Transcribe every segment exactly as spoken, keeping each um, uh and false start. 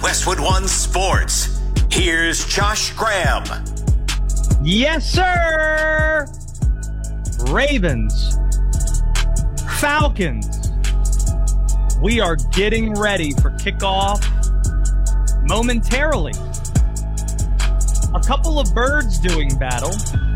Westwood One Sports. Here's Josh Graham. Yes, sir. Ravens, Falcons. We are getting ready for kickoff momentarily. A couple of birds doing battle.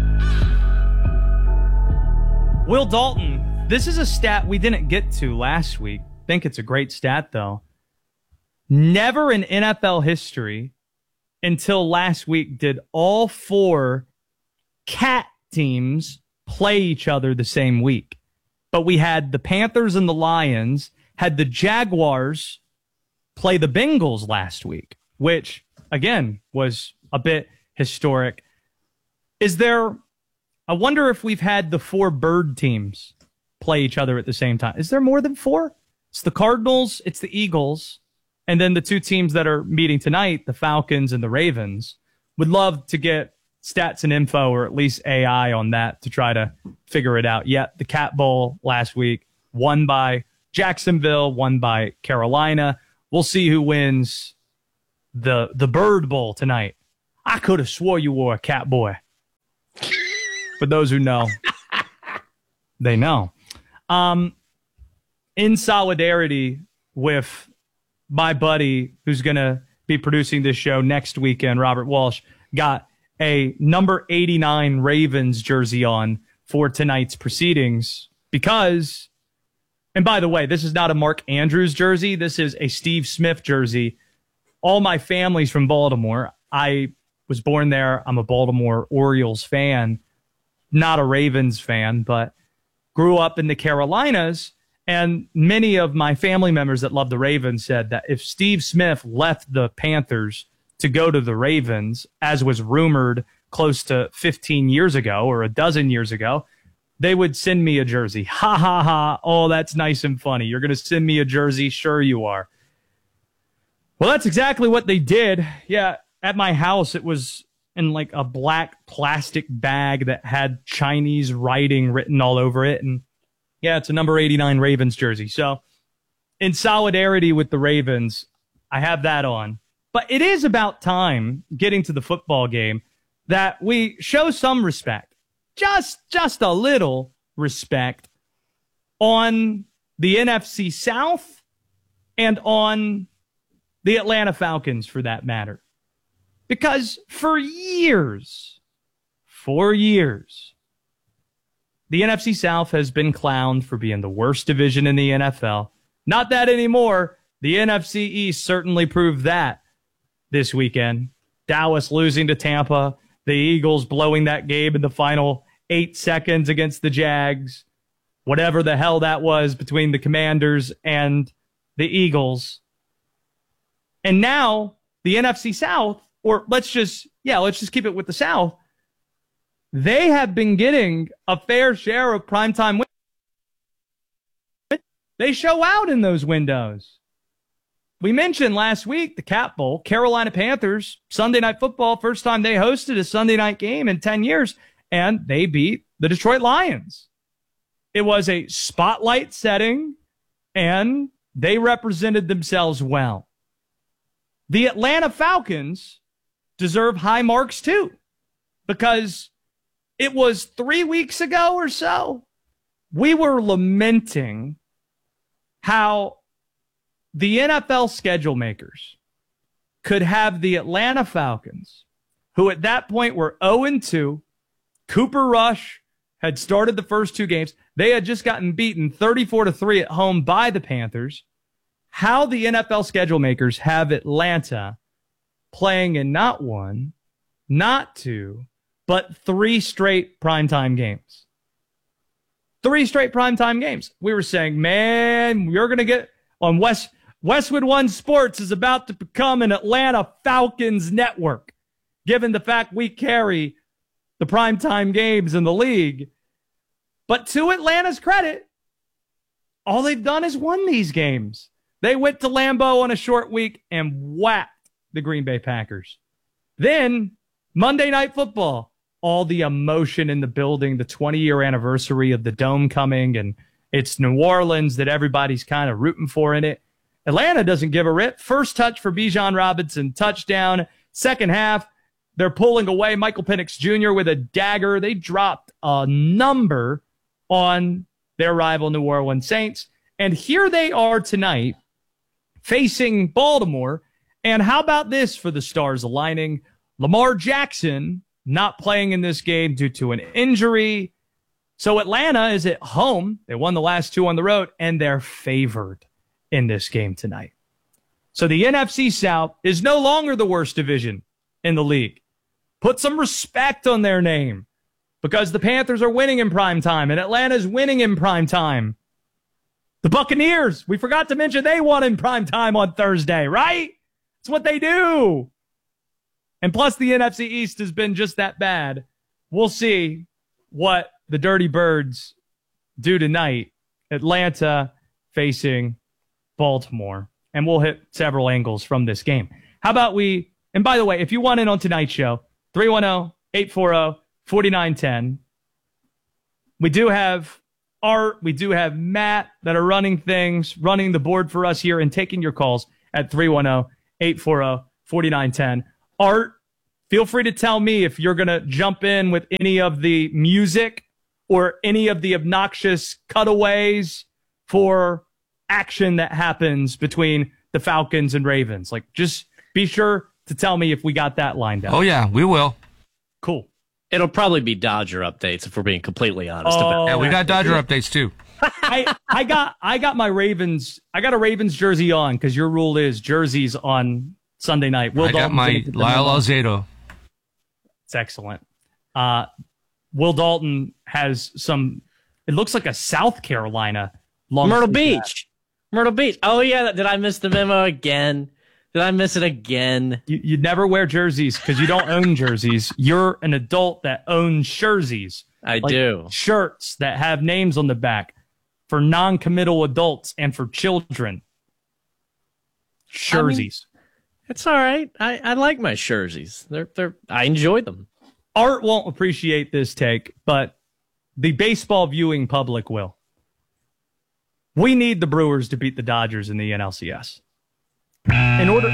Will Dalton, this is a stat we didn't get to last week. I think it's a great stat, though. Never in N F L history until last week did all four cat teams play each other the same week. But we had the Panthers and the Lions, had the Jaguars play the Bengals last week, which, again, was a bit historic. Is there, I wonder if we've had the four bird teams play each other at the same time. Is there more than four? It's the Cardinals, it's the Eagles, and then the two teams that are meeting tonight, the Falcons and the Ravens. Would love to get stats and info, or at least A I on that to try to figure it out. Yet the Cat Bowl last week, won by Jacksonville, won by Carolina. We'll see who wins the the Bird Bowl tonight. I could have swore you were a cat boy. For those who know, they know. Um, in solidarity with my buddy who's going to be producing this show next weekend, Robert Walsh, got a number eighty-nine Ravens jersey on for tonight's proceedings because, and by the way, this is not a Mark Andrews jersey. This is a Steve Smith jersey. All my family's from Baltimore. I was born there. I'm a Baltimore Orioles fan, not a Ravens fan, but grew up in the Carolinas. And many of my family members that love the Ravens said that if Steve Smith left the Panthers to go to the Ravens, as was rumored close to fifteen years ago or a dozen years ago, they would send me a jersey. Ha, ha, ha. Oh, that's nice and funny. You're going to send me a jersey? Sure you are. Well, that's exactly what they did. Yeah, at my house, it was in like a black plastic bag that had Chinese writing written all over it. And yeah, it's a number eighty-nine Ravens jersey. So in solidarity with the Ravens, I have that on. But it is about time, getting to the football game, that we show some respect, just, just a little respect on the N F C South and on the Atlanta Falcons, for that matter. Because for years, for years, the N F C South has been clowned for being the worst division in the N F L. Not that anymore. The N F C East certainly proved that this weekend. Dallas losing to Tampa, the Eagles blowing that game in the final eight seconds against the Jags, whatever the hell that was between the Commanders and the Eagles. And now the N F C South, or let's just, yeah, let's just keep it with the South, they have been getting a fair share of primetime wins. They show out in those windows. We mentioned last week the Cat Bowl, Carolina Panthers, Sunday Night Football, first time they hosted a Sunday night game in ten years, and they beat the Detroit Lions. It was a spotlight setting, and they represented themselves well. The Atlanta Falcons deserve high marks too, because it was three weeks ago or so, we were lamenting how the N F L schedule makers could have the Atlanta Falcons, who at that point were oh and two. Cooper Rush had started the first two games. They had just gotten beaten thirty-four to three at home by the Panthers. How the N F L schedule makers have Atlanta playing in not one, not two, but three straight primetime games. Three straight primetime games. We were saying, man, you're going to get on West Westwood One Sports is about to become an Atlanta Falcons network, given the fact we carry the primetime games in the league. But to Atlanta's credit, all they've done is won these games. They went to Lambeau on a short week and whacked the Green Bay Packers. Then Monday Night Football, all the emotion in the building, the twenty-year anniversary of the Dome coming, and it's New Orleans that everybody's kind of rooting for in it. Atlanta doesn't give a rip. First touch for Bijan Robinson, touchdown. Second half, they're pulling away. Michael Penix Junior with a dagger. They dropped a number on their rival New Orleans Saints. And here they are tonight facing Baltimore. And how about this for the stars aligning? Lamar Jackson not playing in this game due to an injury. So Atlanta is at home. They won the last two on the road, and they're favored in this game tonight. So the N F C South is no longer the worst division in the league. Put some respect on their name because the Panthers are winning in prime time and Atlanta's winning in prime time. The Buccaneers, we forgot to mention they won in prime time on Thursday, right? It's what they do. And plus the N F C East has been just that bad. We'll see what the Dirty Birds do tonight. Atlanta facing Baltimore. And we'll hit several angles from this game. How about we, and by the way, if you want in on tonight's show, three one zero, eight four zero, four nine one zero. We do have Art, we do have Matt that are running things, running the board for us here and taking your calls at three one zero, eight four zero, four nine one zero. Art, feel free to tell me if you're going to jump in with any of the music or any of the obnoxious cutaways for action that happens between the Falcons and Ravens. Like, just be sure to tell me if we got that lined up. Oh, yeah, we will. Cool. It'll probably be Dodger updates if we're being completely honest Oh, about it. Yeah, we got Dodger updates, too. I, I got I got my Ravens I got a Ravens jersey on because your rule is jerseys on Sunday night. Will I got Dalton's my gonna get them Lyle on. Alzado. It's excellent. Uh, Will Dalton has some. It looks like a South Carolina long Myrtle sleeve hat. Beach. Myrtle Beach. Oh, yeah. Did I miss the memo again? Did I miss it again? You, you never wear jerseys because you don't own jerseys. You're an adult that owns jerseys. I Like do. Shirts that have names on the back for non-committal adults and for children. Jerseys. I mean, it's all right. I, I like my jerseys. They're they're I enjoy them. Art won't appreciate this take, but the baseball viewing public will. We need the Brewers to beat the Dodgers in the N L C S. In order,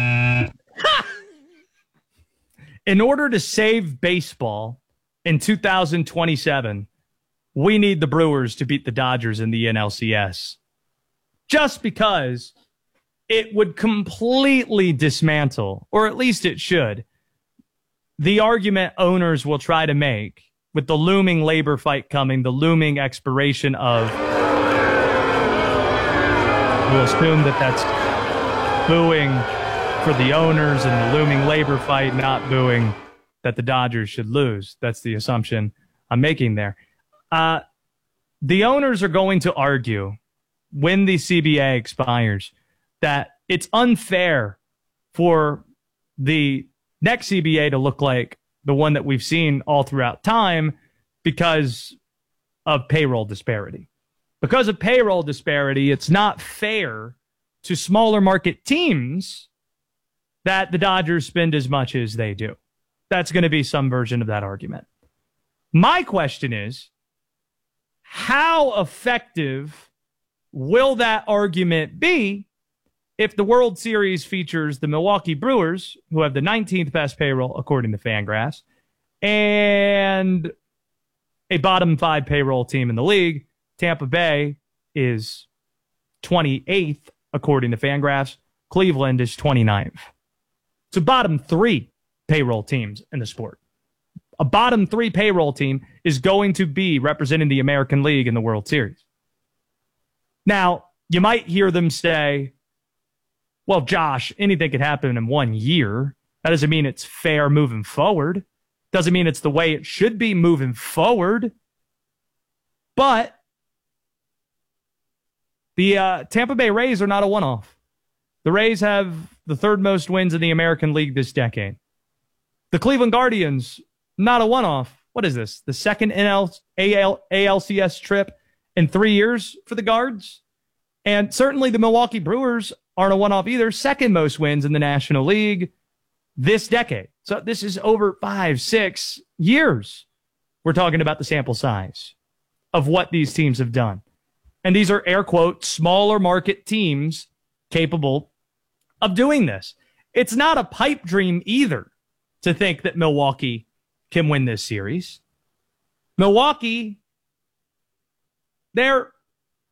in order to save baseball in two thousand twenty-seven, we need the Brewers to beat the Dodgers in the N L C S. Just because it would completely dismantle, or at least it should, the argument owners will try to make with the looming labor fight coming, the looming expiration of, we'll assume that that's booing for the owners and the looming labor fight, not booing that the Dodgers should lose. That's the assumption I'm making there. Uh, the owners are going to argue when the C B A expires that it's unfair for the next C B A to look like the one that we've seen all throughout time because of payroll disparity. Because of payroll disparity, it's not fair to smaller market teams that the Dodgers spend as much as they do. That's going to be some version of that argument. My question is, how effective will that argument be if the World Series features the Milwaukee Brewers, who have the nineteenth best payroll according to Fangraphs, and a bottom five payroll team in the league? Tampa Bay is twenty-eighth according to Fangraphs. Cleveland is twenty-ninth. So bottom three payroll teams in the sport. A bottom three payroll team is going to be representing the American League in the World Series. Now, you might hear them say, well, Josh, anything could happen in one year. That doesn't mean it's fair moving forward. Doesn't mean it's the way it should be moving forward. But the uh, Tampa Bay Rays are not a one-off. The Rays have the third most wins in the American League this decade. The Cleveland Guardians, not a one-off. What is this? The second N L, A L, A L C S trip in three years for the Guards? And certainly the Milwaukee Brewers aren't a one-off either. Second most wins in the National League this decade. So this is over five, six years. We're talking about the sample size of what these teams have done. And these are air quote smaller market teams capable of doing this. It's not a pipe dream either to think that Milwaukee can win this series. Milwaukee, they're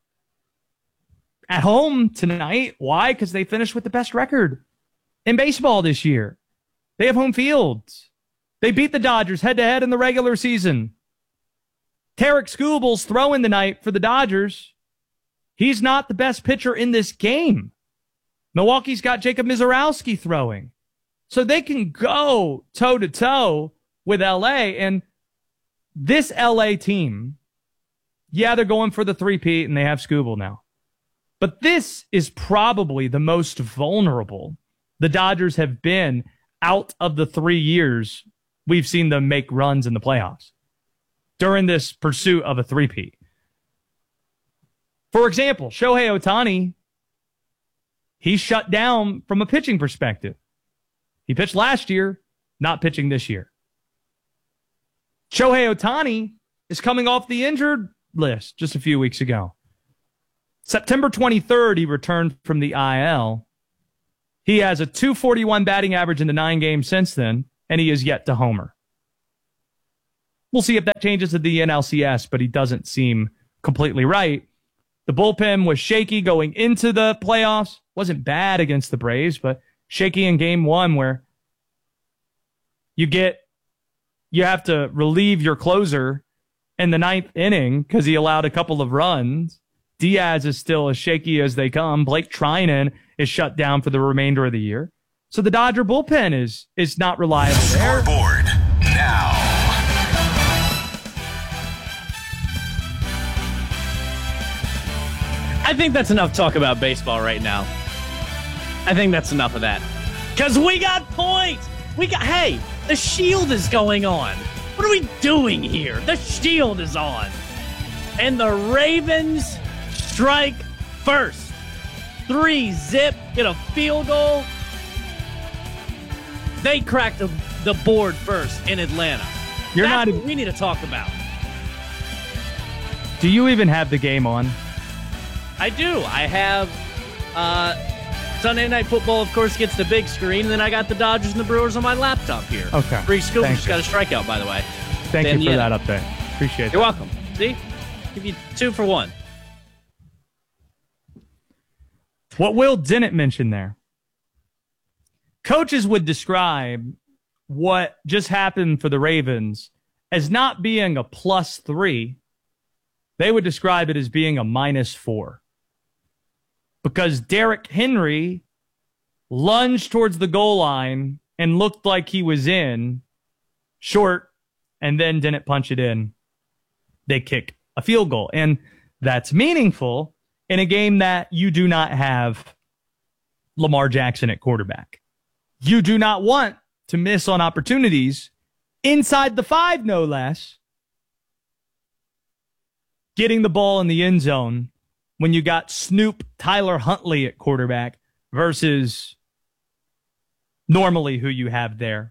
at home tonight. Why? Because they finished with the best record in baseball this year. They have home fields. They beat the Dodgers head-to-head in the regular season. Tarek Skubal's throwing tonight for the Dodgers. He's not the best pitcher in this game. Milwaukee's got Jacob Mizorowski throwing. So they can go toe-to-toe with L A. And this L A team, yeah, they're going for the three-peat, and they have Skubal now. But this is probably the most vulnerable the Dodgers have been out of the three years we've seen them make runs in the playoffs during this pursuit of a three-peat. For example, Shohei Ohtani, he's shut down from a pitching perspective. He pitched last year, not pitching this year. Shohei Ohtani is coming off the injured list just a few weeks ago. September twenty-third, he returned from the I L. He has a two forty-one batting average in the nine games since then, and he is yet to homer. We'll see if that changes at the N L C S, but he doesn't seem completely right. The bullpen was shaky going into the playoffs. Wasn't bad against the Braves, but shaky in game one where you get, you have to relieve your closer in the ninth inning because he allowed a couple of runs. Diaz is still as shaky as they come. Blake Trinan is shut down for the remainder of the year. So the Dodger bullpen is is not reliable there. Scoreboard now. I think that's enough talk about baseball right now. I think that's enough of that. Because we got points. We got, hey, the Shield is going on. What are we doing here? The Shield is on. And the Ravens strike first. Three zip, get a field goal. They cracked the, the board first in Atlanta. You're That's not. what we need to talk about. Do you even have the game on? I do. I have uh, Sunday Night Football, of course, gets the big screen, and then I got the Dodgers and the Brewers on my laptop here. Okay. Bree Scoop Thank just you. got a strikeout, by the way. Thank Dan you for Yenna. that update. Appreciate it. You're welcome. See? Give you two for one. What Will didn't mention there, coaches would describe what just happened for the Ravens as not being a plus three. They would describe it as being a minus four. Because Derrick Henry lunged towards the goal line and looked like he was in short and then didn't punch it in. They kick a field goal. And that's meaningful in a game that you do not have Lamar Jackson at quarterback. You do not want to miss on opportunities inside the five, no less, getting the ball in the end zone when you got Snoop Tyler Huntley at quarterback versus normally who you have there.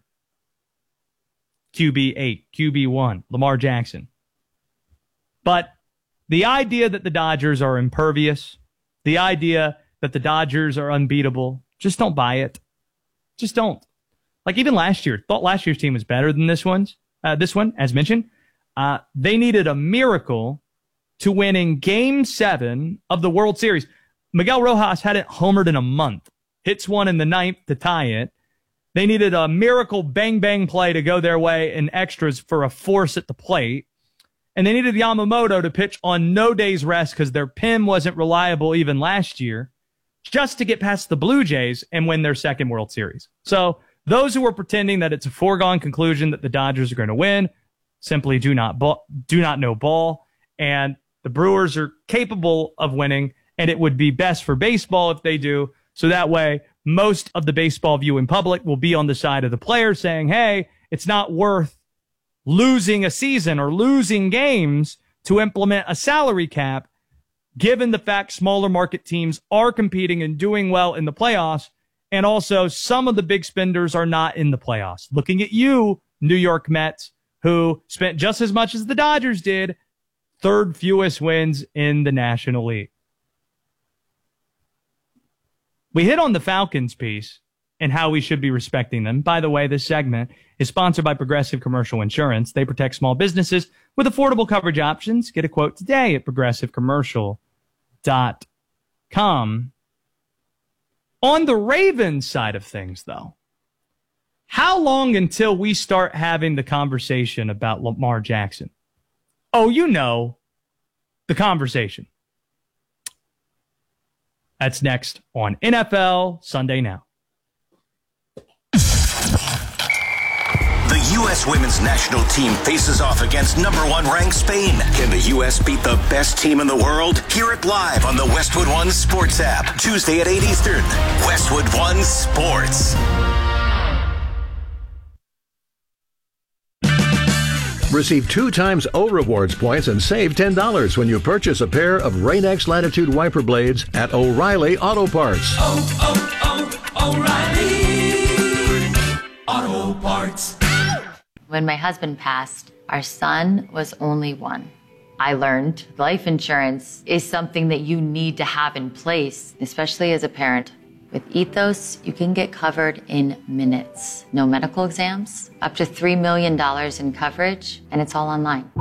Q B eight, Q B one, Lamar Jackson. But the idea that the Dodgers are impervious, the idea that the Dodgers are unbeatable, just don't buy it. Just don't. Like even last year, thought last year's team was better than this one's. Uh, this one, as mentioned, uh, they needed a miracle to win in Game Seven of the World Series. Miguel Rojas hadn't homered in a month. Hits one in the ninth to tie it. They needed a miracle bang-bang play to go their way in extras for a force at the plate. And they needed Yamamoto to pitch on no day's rest because their P I M wasn't reliable even last year, just to get past the Blue Jays and win their second World Series. So those who are pretending that it's a foregone conclusion that the Dodgers are going to win simply do not ball, do not know ball. And the Brewers are capable of winning, and it would be best for baseball if they do. So that way, most of the baseball viewing public will be on the side of the players saying, hey, it's not worth losing a season or losing games to implement a salary cap, given the fact smaller market teams are competing and doing well in the playoffs. And also, some of the big spenders are not in the playoffs. Looking at you, New York Mets, who spent just as much as the Dodgers did, third fewest wins in the National League. We hit on the Falcons piece and how we should be respecting them. By the way, this segment is sponsored by Progressive Commercial Insurance. They protect small businesses with affordable coverage options. Get a quote today at progressive commercial dot com. On the Ravens side of things, though, how long until we start having the conversation about Lamar Jackson? Oh, you know, the conversation. That's next on N F L Sunday Now. The U S women's national team faces off against number one ranked Spain. Can the U S beat the best team in the world? Hear it live on the Westwood One Sports app. Tuesday at eight Eastern. Westwood One Sports. Receive two times O Rewards points and save ten dollars when you purchase a pair of Rain-X Latitude wiper blades at O'Reilly Auto Parts. Oh, oh, oh, O'Reilly Auto Parts. When my husband passed, our son was only one. I learned life insurance is something that you need to have in place, especially as a parent. With Ethos, you can get covered in minutes. No medical exams, up to three million dollars in coverage, and it's all online.